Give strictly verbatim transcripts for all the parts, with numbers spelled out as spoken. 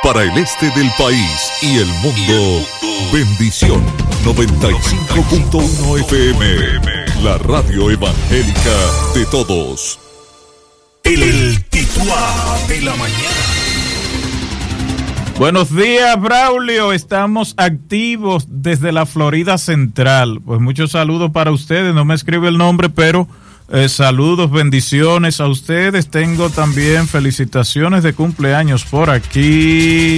Para el este del país y el mundo, Bendición noventa y cinco punto uno F M, la radio evangélica de todos. El titular de la mañana. Buenos días, Braulio. Estamos activos desde la Florida Central. Pues muchos saludos para ustedes. No me escribe el nombre, pero eh, saludos, bendiciones a ustedes. Tengo también felicitaciones de cumpleaños por aquí.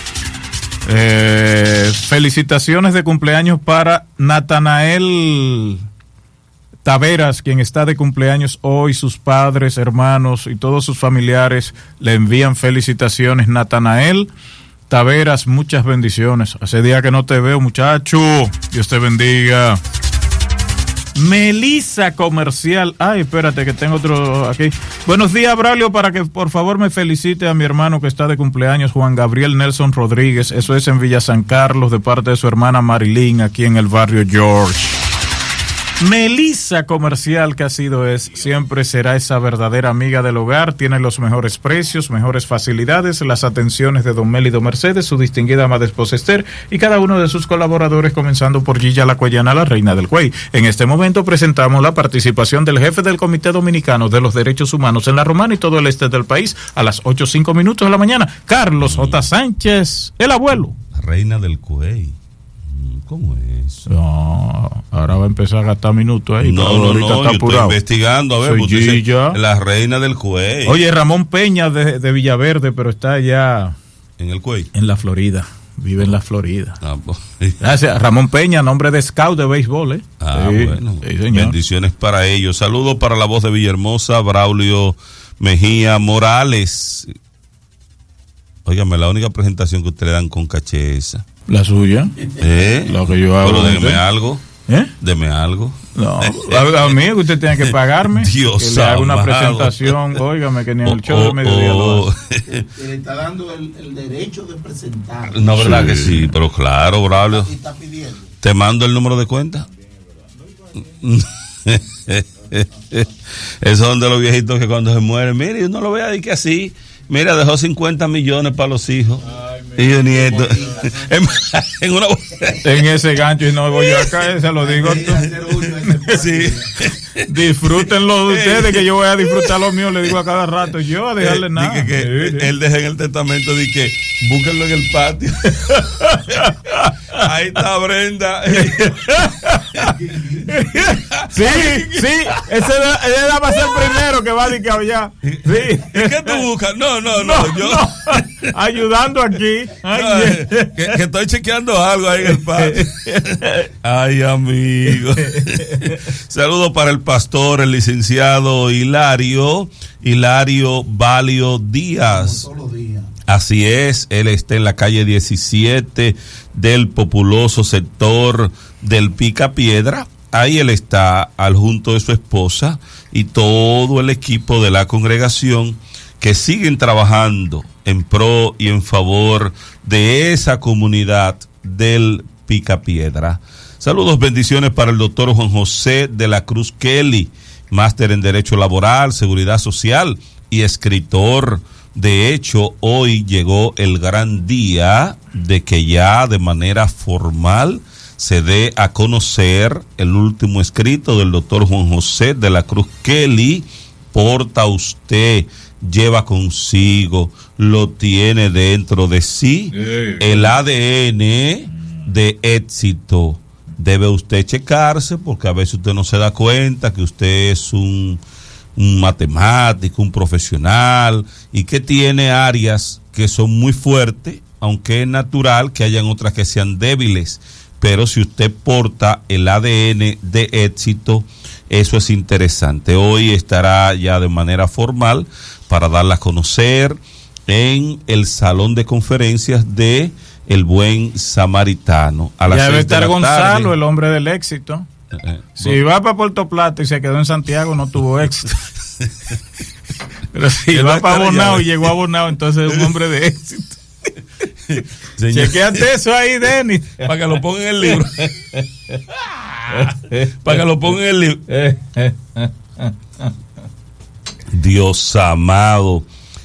Eh, felicitaciones de cumpleaños para Natanael Taveras, quien está de cumpleaños hoy. Sus padres, hermanos y todos sus familiares le envían felicitaciones. Natanael Taveras, muchas bendiciones. Hace día que no te veo, muchacho. Dios te bendiga. Melissa Comercial. Ay, espérate que tengo otro aquí. Buenos días, Braulio, para que por favor me felicite a mi hermano que está de cumpleaños, Juan Gabriel Nelson Rodríguez. Eso es en Villa San Carlos, de parte de su hermana Marilyn, aquí en el barrio George. Melissa Comercial, que ha sido es, siempre será esa verdadera amiga del hogar. Tiene los mejores precios, mejores facilidades, las atenciones de Don Mélido Mercedes, su distinguida amada esposa Esther y cada uno de sus colaboradores, comenzando por Gilla la Cueyana, la reina del Cuey. En este momento presentamos la participación del jefe del Comité Dominicano de los Derechos Humanos en La Romana y todo el este del país a las ocho y cinco minutos de la mañana. Carlos J. Sánchez, el abuelo. La reina del Cuey. ¿Cómo es? No, ahora va a empezar a gastar minutos ahí. No, no, no, yo estoy investigando, a ver, Soy Gilla. La reina del Cuey. Oye, Ramón Peña de, de Villaverde, pero está allá en el Cuey, en la Florida, vive en la Florida. Ah, pues. Gracias, Ramón Peña, nombre de scout de béisbol, ¿eh? Ah, sí, bueno, sí, señor. Bendiciones para ellos. Saludos para la voz de Villahermosa, Braulio Mejía Morales. Óigame, la única presentación que ustedes dan con caché esa. La suya. ¿Eh? Lo que yo hago. Pero déjeme algo. ¿Eh? Deme algo. No, a, a mí que usted tiene que pagarme. Dios que le haga una amado. presentación. Óigame, que ni en el show oh, de mediodía oh, lo oh. Le está dando el, el derecho de presentar. No, verdad Sí. que sí, pero claro, Braulio. Y está pidiendo. Te mando el número de cuenta. Esos son de los viejitos que cuando se mueren, mire, yo no lo voy a decir que así. Mira, dejó cincuenta millones para los hijos. Ay, y los nietos. En, en, una... en ese gancho, y no voy yo acá, se lo digo. Sí. Disfrútenlo de ustedes, que yo voy a disfrutar lo mío, le digo a cada rato. Yo a dejarle eh, nada. Que, que, sí, sí. Él deja en el testamento de que búsquenlo en el patio. Ahí está Brenda. Sí, sí, ese era para ser primero que va a decir allá. Sí. ¿Y qué tú buscas? No, no, no, no yo no. Ayudando aquí. Ay, no, que, que estoy chequeando algo ahí en el patio. Ay, amigo. Saludos para el pastor, el licenciado Hilario, Hilario Valio Díaz. Como todos los días. Así es, él está en la calle diecisiete del populoso sector del Picapiedra. Ahí él está al junto de su esposa y todo el equipo de la congregación que siguen trabajando en pro y en favor de esa comunidad del Picapiedra. Saludos, bendiciones para el doctor Juan José de la Cruz Kelly, máster en Derecho Laboral, Seguridad Social y escritor. De hecho, hoy llegó el gran día de que ya de manera formal se dé a conocer el último escrito del doctor Juan José de la Cruz Kelly. Porta usted, lleva consigo, lo tiene dentro de sí, el A D N de éxito. Debe usted checarse porque a veces usted no se da cuenta que usted es un... un matemático, un profesional, y que tiene áreas que son muy fuertes, aunque es natural que hayan otras que sean débiles, pero si usted porta el A D N de éxito, eso es interesante. Hoy estará ya de manera formal para darla a conocer en el salón de conferencias de El Buen Samaritano. A las ya debe seis de estar la Gonzalo, tarde. el hombre del éxito. Eh, Si no. va para Puerto Plata y se quedó en Santiago, no tuvo éxito. Pero si Él va va a para estar Bonao allá. y llegó a Bonao, entonces es un hombre de éxito. Señor, Chequéate eso ahí, Denis. para que lo ponga en el libro. Para que lo ponga en el libro. Dios amado.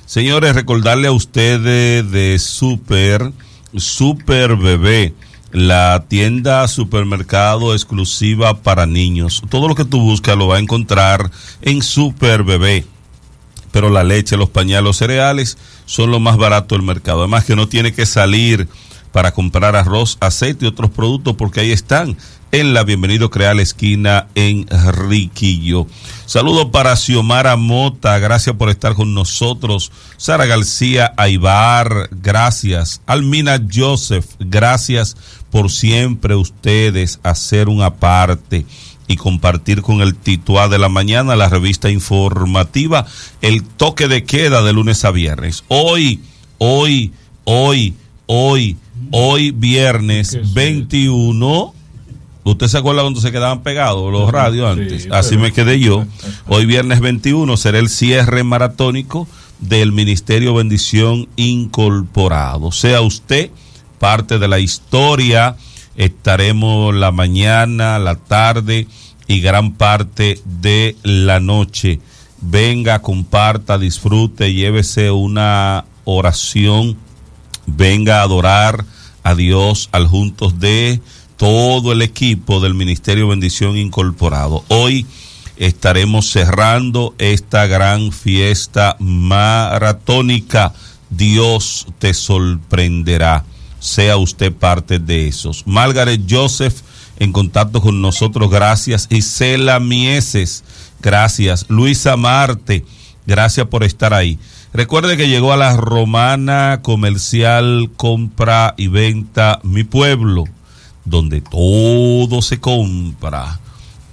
Señores, recordarle a ustedes de Super, Super Bebé, la tienda supermercado exclusiva para niños. Todo lo que tú buscas lo vas a encontrar en Super Bebé. Pero la leche, los pañales, los cereales son lo más barato del mercado. Además que no tiene que salir para comprar arroz, aceite y otros productos porque ahí están en la Bienvenido Creal esquina en Riquillo. Saludos para Xiomara Mota, gracias por estar con nosotros. Sara García Aybar, gracias. Almina Joseph, gracias por siempre ustedes hacer una parte y compartir con el Tituá de la Mañana, la revista informativa, el toque de queda de lunes a viernes. Hoy, hoy, hoy, hoy, hoy viernes veintiuno. ¿Usted se acuerda cuando se quedaban pegados los radios antes? Sí, así pero... me quedé yo. Hoy viernes veintiuno será el cierre maratónico del Ministerio Bendición Incorporado. Sea usted parte de la historia. Estaremos la mañana, la tarde y gran parte de la noche. Venga, comparta, disfrute, llévese una oración. Venga a adorar a Dios al juntos de todo el equipo del Ministerio Bendición Incorporado. Hoy estaremos cerrando esta gran fiesta maratónica. Dios te sorprenderá. Sea usted parte de esos. Margaret Joseph en contacto con nosotros, gracias. Isela Mieses, gracias. Luisa Marte, gracias por estar ahí. Recuerde que llegó a la Romana Comercial Compra y Venta Mi Pueblo, donde todo se compra,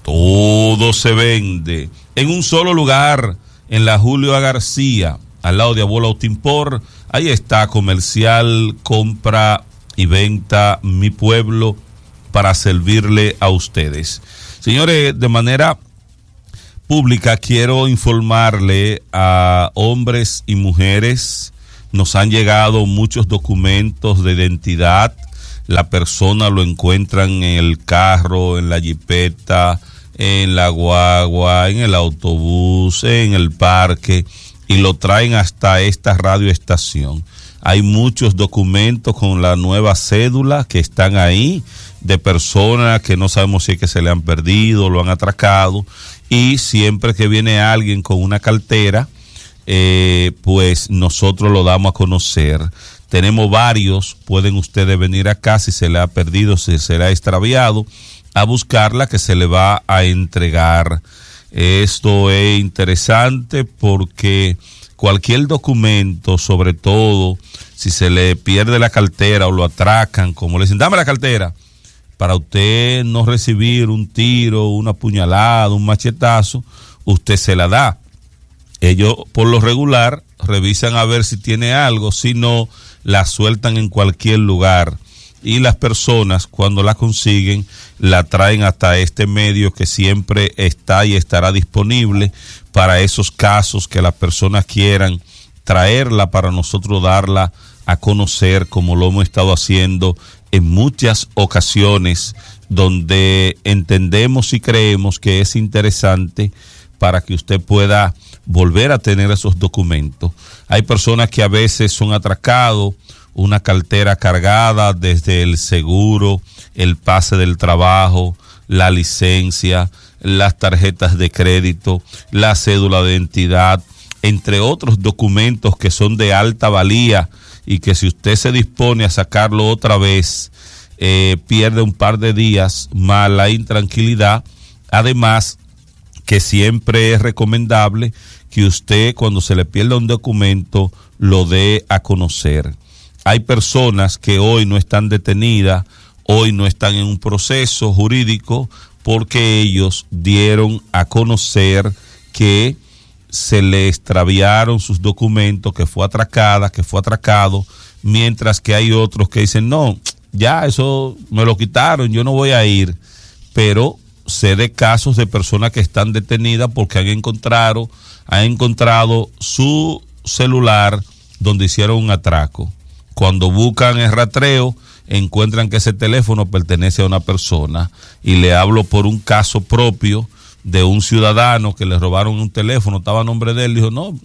todo se vende, en un solo lugar, en la Julio A. García, al lado de Abuelo Timpor. Ahí está Comercial Compra y Venta Mi Pueblo para servirle a ustedes. Señores, de manera pública quiero informarle a hombres y mujeres, nos han llegado muchos documentos de identidad. La persona lo encuentran en el carro, en la jipeta, en la guagua, en el autobús, en el parque, y lo traen hasta esta radioestación. Hay muchos documentos con la nueva cédula que están ahí, de personas que no sabemos si es que se le han perdido, lo han atracado, y siempre que viene alguien con una cartera, eh, pues nosotros lo damos a conocer. Tenemos varios, pueden ustedes venir acá si se le ha perdido, si se le ha extraviado, a buscarla, que se le va a entregar. Esto es interesante porque cualquier documento, sobre todo si se le pierde la cartera o lo atracan, como le dicen, dame la cartera, para usted no recibir un tiro, una puñalada, un machetazo, usted se la da. Ellos por lo regular revisan a ver si tiene algo, si no, la sueltan en cualquier lugar. Y las personas, cuando la consiguen, la traen hasta este medio que siempre está y estará disponible para esos casos que las personas quieran traerla para nosotros darla a conocer, como lo hemos estado haciendo en muchas ocasiones, donde entendemos y creemos que es interesante para que usted pueda volver a tener esos documentos. Hay personas que a veces son atracados, una cartera cargada desde el seguro, el pase del trabajo, la licencia, las tarjetas de crédito, la cédula de identidad, entre otros documentos que son de alta valía y que si usted se dispone a sacarlo otra vez, eh, pierde un par de días más la intranquilidad. Además, que siempre es recomendable que usted, cuando se le pierda un documento, lo dé a conocer. Hay personas que hoy no están detenidas, hoy no están en un proceso jurídico, porque ellos dieron a conocer que se le extraviaron sus documentos, que fue atracada, que fue atracado, mientras que hay otros que dicen, no, ya eso me lo quitaron, yo no voy a ir. Pero sé de casos de personas que están detenidas porque han encontrado, han encontrado su celular donde hicieron un atraco. Cuando buscan el rastreo, encuentran que ese teléfono pertenece a una persona, y le hablo por un caso propio de un ciudadano que le robaron un teléfono, estaba a nombre de él, dijo, no,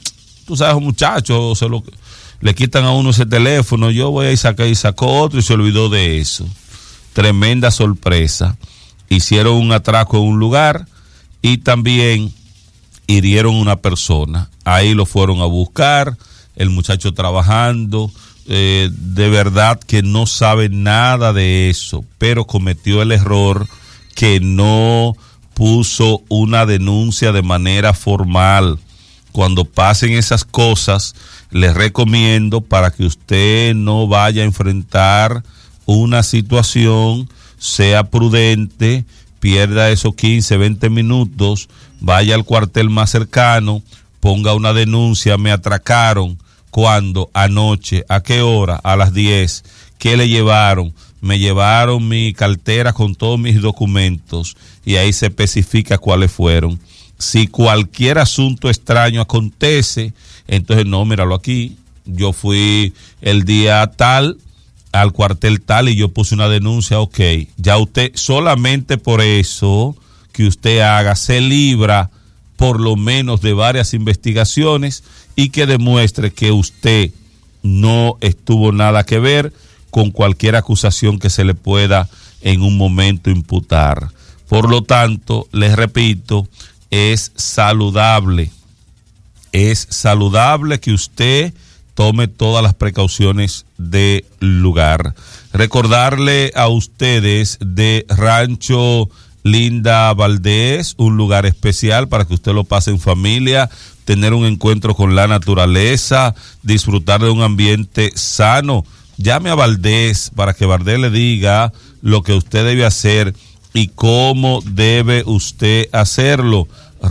tú sabes, muchachos, se lo, le quitan a uno ese teléfono, yo voy a ir sacar y sacó otro y se olvidó de eso. Tremenda sorpresa. Hicieron un atraco en un lugar y también hirieron una persona. Ahí lo fueron a buscar, el muchacho trabajando, eh, de verdad que no sabe nada de eso, pero cometió el error que no puso una denuncia de manera formal. Cuando pasen esas cosas, les recomiendo, para que usted no vaya a enfrentar una situación, sea prudente, pierda esos quince, veinte minutos, vaya al cuartel más cercano, ponga una denuncia, me atracaron. ¿Cuándo? Anoche. ¿A qué hora? A las diez. ¿Qué le llevaron? Me llevaron mi cartera con todos mis documentos, y ahí se especifica cuáles fueron. Si cualquier asunto extraño acontece, entonces no, míralo aquí, yo fui el día tal al cuartel tal y yo puse una denuncia, ok, ya usted, solamente por eso que usted haga, se libra por lo menos de varias investigaciones y que demuestre que usted no estuvo nada que ver con cualquier acusación que se le pueda en un momento imputar. Por lo tanto, les repito, es saludable, es saludable que usted tome todas las precauciones del lugar. Recordarle a ustedes de Rancho Linda Valdés, un lugar especial para que usted lo pase en familia, tener un encuentro con la naturaleza, disfrutar de un ambiente sano. Llame a Valdés para que Valdés le diga lo que usted debe hacer y cómo debe usted hacerlo.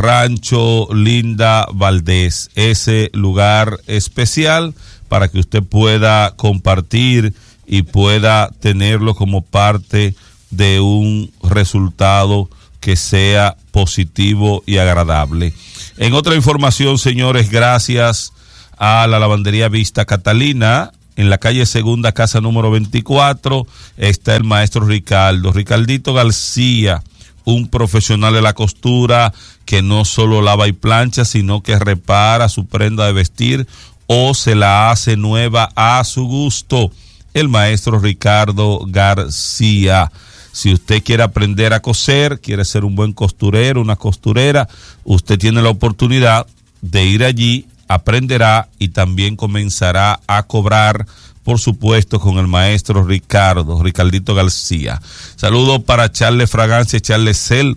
Rancho Linda Valdés, ese lugar especial para que usted pueda compartir y pueda tenerlo como parte de un resultado que sea positivo y agradable. En otra información, señores, gracias a la lavandería Vista Catalina, en la calle Segunda, casa número veinticuatro, está el maestro Ricardo, Ricardito García, un profesional de la costura que no solo lava y plancha, sino que repara su prenda de vestir o se la hace nueva a su gusto. El maestro Ricardo García. Si usted quiere aprender a coser, quiere ser un buen costurero, una costurera, usted tiene la oportunidad de ir allí, aprenderá y también comenzará a cobrar, por supuesto, con el maestro Ricardo, Ricardito García. Saludos para Charles Fragancia, Charles Cel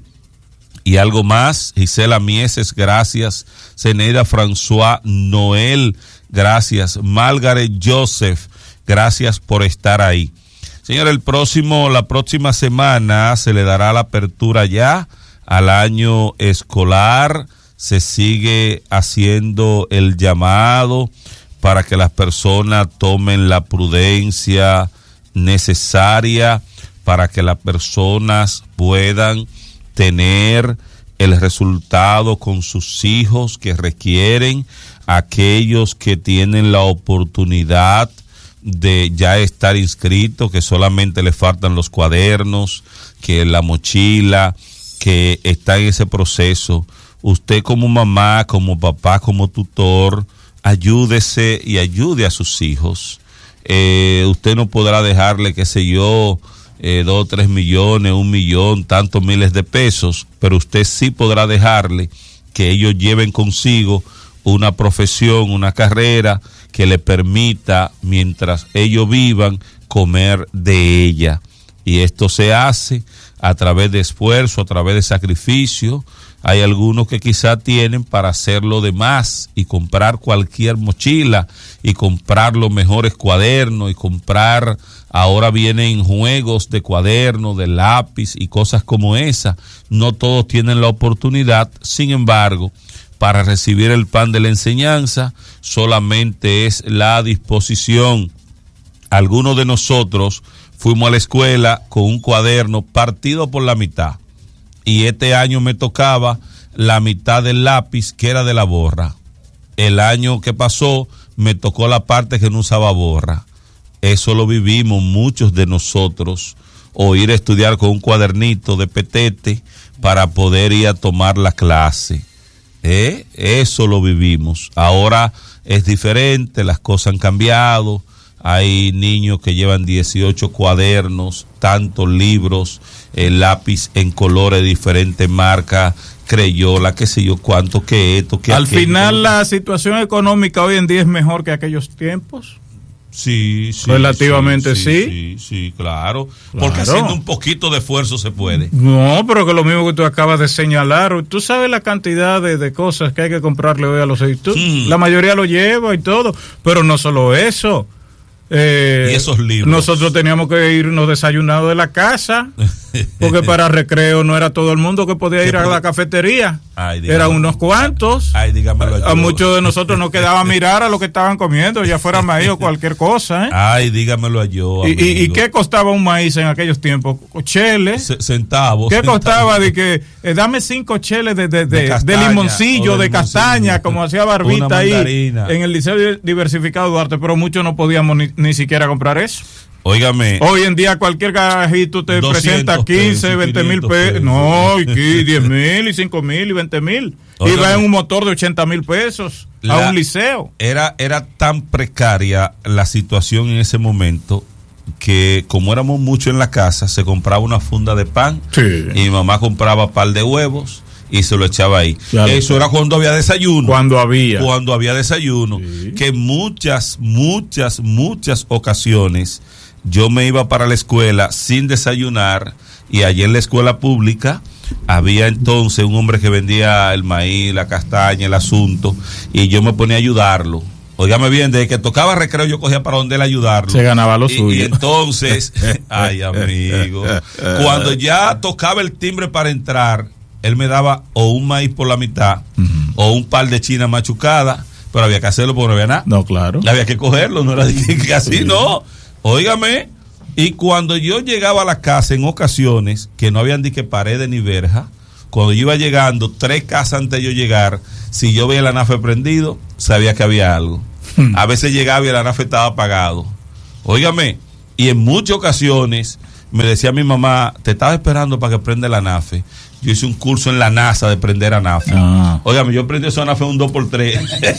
y algo más. Gisela Mieses, gracias. Zeneida François Noel, gracias. Margaret Joseph, gracias por estar ahí. Señor, el próximo, la próxima semana se le dará la apertura ya al año escolar. Se sigue haciendo el llamado para que las personas tomen la prudencia necesaria para que las personas puedan tener el resultado con sus hijos que requieren, aquellos que tienen la oportunidad de ya estar inscritos, que solamente le faltan los cuadernos, que la mochila, que está en ese proceso. Usted como mamá, como papá, como tutor, ayúdese y ayude a sus hijos. Eh, usted no podrá dejarle, qué sé yo, eh, dos, tres millones, un millón, tantos miles de pesos, pero usted sí podrá dejarle que ellos lleven consigo una profesión, una carrera que le permita, mientras ellos vivan, comer de ella. Y esto se hace a través de esfuerzo, a través de sacrificio. Hay algunos que quizá tienen para hacerlo de más y comprar cualquier mochila y comprar los mejores cuadernos y comprar, ahora vienen juegos de cuaderno, de lápiz y cosas como esa. No todos tienen la oportunidad, sin embargo, para recibir el pan de la enseñanza solamente es la disposición. Algunos de nosotros fuimos a la escuela con un cuaderno partido por la mitad. Y este año me tocaba la mitad del lápiz que era de la borra. El año que pasó me tocó la parte que no usaba borra. Eso lo vivimos muchos de nosotros, o ir a estudiar con un cuadernito de petete para poder ir a tomar la clase. ¿Eh? Eso lo vivimos. Ahora es diferente, las cosas han cambiado. Hay niños que llevan dieciocho cuadernos, tantos libros, el lápiz en colores de diferentes marcas, Crayola, qué sé yo cuánto, que esto, que Al aquello, final que... la situación económica hoy en día es mejor que aquellos tiempos. Sí, sí. Relativamente sí. Sí, sí, sí, claro. Claro. Porque haciendo un poquito de esfuerzo se puede. No, pero que lo mismo que tú acabas de señalar, tú sabes la cantidad de, de cosas que hay que comprarle hoy a los hijos. Mm. La mayoría lo lleva y todo, pero no solo eso. Eh, Y esos libros. Nosotros teníamos que irnos desayunados de la casa, porque para recreo no era todo el mundo que podía ir a la cafetería. Ay, dígame. Eran unos cuantos. Ay, dígamelo yo. A muchos de nosotros nos quedaba mirar a lo que estaban comiendo, ya fuera maíz o cualquier cosa. ¿eh? Ay, dígamelo yo. ¿Y, y, ¿Y amigo. qué costaba un maíz en aquellos tiempos? Cheles. C- centavos. ¿Qué centavos. costaba de que eh, dame cinco cheles de, de, de, De castaña, de o limoncillo, de de castaña, limoncillo. como hacía Barbita Una ahí mandarina. en el Liceo Diversificado Duarte, pero muchos no podíamos ni, ni siquiera comprar eso. Óigame. Hoy en día cualquier garajito te doscientos presenta quince, pesos, veinte mil quinientos pesos. pesos. No, y qui- diez mil, y cinco mil, y veinte mil. Y Óigame. va en un motor de ochenta mil pesos a La- un liceo. Era, era tan precaria la situación en ese momento que como éramos muchos en la casa, se compraba una funda de pan Sí. y mi mamá compraba par de huevos y se lo echaba ahí. Ya lo Eso sé. era cuando había desayuno. Cuando había. Cuando había desayuno. Sí. Que muchas, muchas, muchas ocasiones yo me iba para la escuela sin desayunar y allí en la escuela pública había entonces un hombre que vendía el maíz, la castaña, el asunto, y yo me ponía a ayudarlo. Óigame bien, desde que tocaba recreo yo cogía para donde él ayudarlo. Se ganaba lo Y- suyo. Y entonces, ay amigo, cuando ya tocaba el timbre para entrar, él me daba o un maíz por la mitad, uh-huh, o un par de chinas machucadas, pero había que hacerlo porque no había nada. No, claro. Había que cogerlo, no era de que, que así, no. Óigame, y cuando yo llegaba a la casa en ocasiones, que no habían ni que paredes ni verja, cuando yo iba llegando, tres casas antes de yo llegar, si yo veía el anafe prendido, sabía que había algo. Hmm. A veces llegaba y el anafe estaba apagado. Óigame, y en muchas ocasiones me decía mi mamá, te estaba esperando para que prenda el anafe. Yo hice un curso en la NASA de prender anafe. Ah. Óigame, yo prendí ese anafe un dos por tres.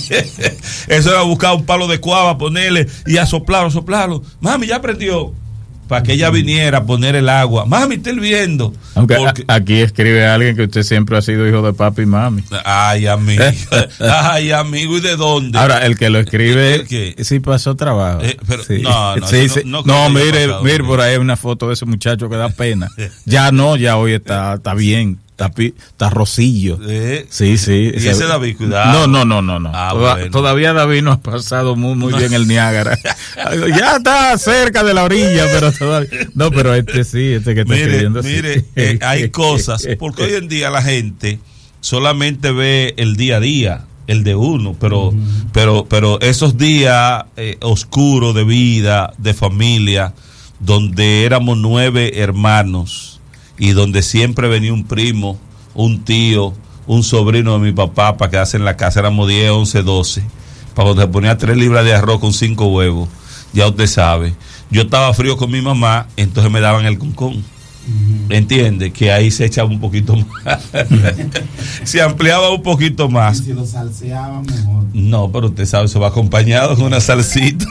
Eso era buscar un palo de cuava, ponerle y a soplarlo, soplarlo. Mami, ya prendió. Para que ella viniera a poner el agua. Mami, está hirviendo. Aunque porque... a, aquí escribe alguien que usted siempre ha sido hijo de papi y mami. Ay, amigo. Ay, amigo, ¿y de dónde? Ahora, el que lo escribe, ¿qué? Sí pasó trabajo. Eh, pero, sí. No, no, sí, no, sí. no, no, no mire, pasado, mire, por ahí hay una foto de ese muchacho que da pena. Ya no, ya hoy está, está bien. Está, está Rosillo. ¿Eh? Sí, sí. ¿Y ese David, cuidado? No, no, no, no. no. Ah, Toda, bueno. Todavía David no ha pasado muy, muy no. bien el Niágara. Ya está cerca de la orilla, pero todavía. No, pero este sí, este que está mire, escribiendo. Mire, sí. eh, hay cosas, porque hoy en día la gente solamente ve el día a día, el de uno, pero, uh-huh. pero, pero esos días eh, oscuros de vida, de familia, donde éramos nueve hermanos, y donde siempre venía un primo, un tío, un sobrino de mi papá para quedarse en la casa, éramos diez, once, doce, para cuando se ponía tres libras de arroz con cinco huevos, ya usted sabe. Yo estaba frío con mi mamá, entonces me daban el concón. Uh-huh. ¿Entiende? Que ahí se echaba un poquito más. Se ampliaba un poquito más. Y si lo salseaba mejor. No, pero usted sabe, eso va acompañado con una salsita.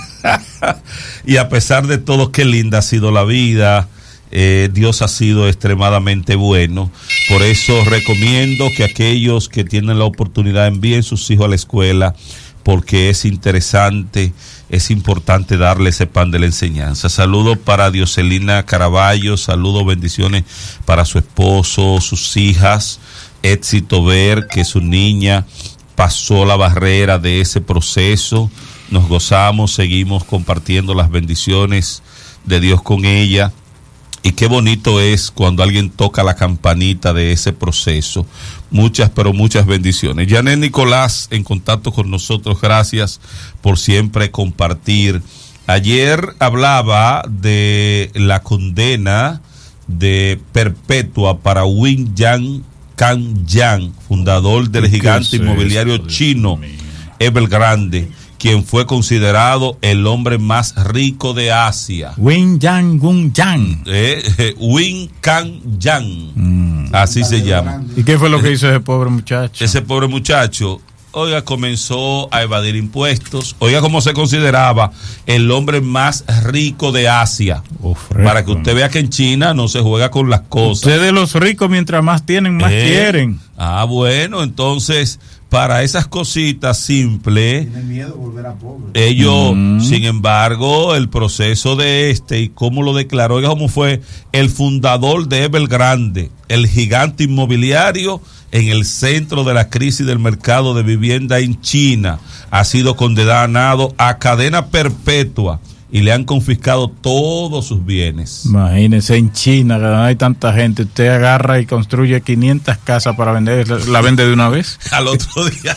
Y a pesar de todo, qué linda ha sido la vida. Eh, Dios ha sido extremadamente bueno. Por eso recomiendo que aquellos que tienen la oportunidad envíen sus hijos a la escuela, porque es interesante, es importante darle ese pan de la enseñanza. Saludos para Dioselina Caraballo, saludos, bendiciones para su esposo, sus hijas. Éxito ver que su niña pasó la barrera de ese proceso. Nos gozamos, seguimos compartiendo las bendiciones de Dios con ella. Y qué bonito es cuando alguien toca la campanita de ese proceso. Muchas, pero muchas bendiciones. Janet Nicolás, en contacto con nosotros, gracias por siempre compartir. Ayer hablaba de la condena de perpetua para Wing Yang Can Yang, fundador del gigante inmobiliario chino Evergrande, quien fue considerado el hombre más rico de Asia. Win Yang Gun Yang. Eh, eh, Win Kan Yang. Mm. Así se llama. ¿Y qué fue lo que hizo ese pobre muchacho? Ese pobre muchacho, oiga, comenzó a evadir impuestos. Oiga, cómo se consideraba el hombre más rico de Asia. Uf, para que usted vea que en China no se juega con las cosas. Ustedes los ricos, mientras más tienen, más eh, quieren. Ah, bueno, entonces, para esas cositas simples, tienen miedo de volver a pobre. Ellos, mm. sin embargo, el proceso de este y cómo lo declaró, oiga, cómo fue el fundador de Evergrande, el gigante inmobiliario en el centro de la crisis del mercado de vivienda en China, ha sido condenado a cadena perpetua y le han confiscado todos sus bienes. Imagínense, en China, que no hay tanta gente, usted agarra y construye quinientas casas para vender, la vende de una vez. Al otro día,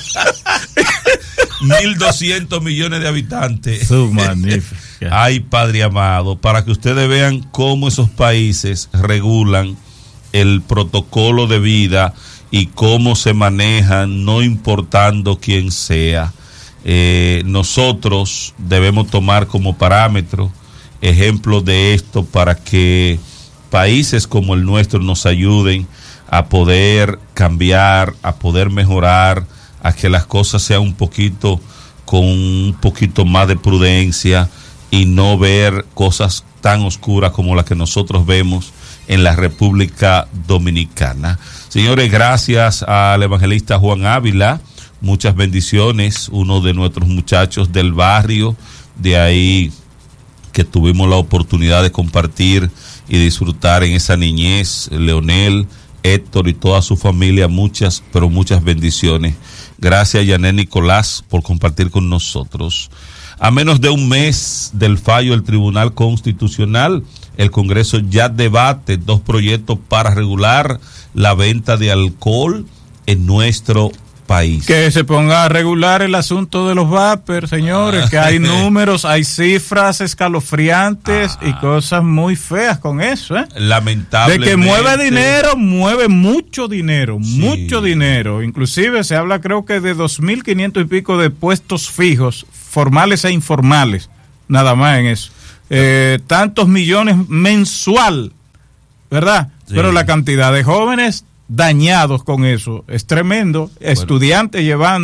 mil doscientos millones de habitantes. Su magnífica. Ay, Padre amado, para que ustedes vean cómo esos países regulan el protocolo de vida y cómo se manejan, no importando quién sea. Eh, nosotros debemos tomar como parámetro ejemplos de esto para que países como el nuestro nos ayuden a poder cambiar, a poder mejorar, a que las cosas sean un poquito con un poquito más de prudencia y no ver cosas tan oscuras como las que nosotros vemos en la República Dominicana. Señores, gracias al evangelista Juan Ávila, muchas bendiciones, uno de nuestros muchachos del barrio, de ahí que tuvimos la oportunidad de compartir y disfrutar en esa niñez, Leonel, Héctor y toda su familia, muchas, pero muchas bendiciones. Gracias, Yané Nicolás, por compartir con nosotros. A menos de un mes del fallo del Tribunal Constitucional, el Congreso ya debate dos proyectos para regular la venta de alcohol en nuestro país. Que se ponga a regular el asunto de los vapers, señores, que hay números, hay cifras escalofriantes ah. y cosas muy feas con eso, ¿eh? Lamentablemente. De que mueve dinero, mueve mucho dinero, sí. mucho dinero. Inclusive se habla, creo que de dos mil quinientos y pico de puestos fijos, formales e informales, nada más en eso. Eh, tantos millones mensual, ¿verdad? Sí. Pero la cantidad de jóvenes dañados con eso es tremendo. Bueno. Estudiantes llevando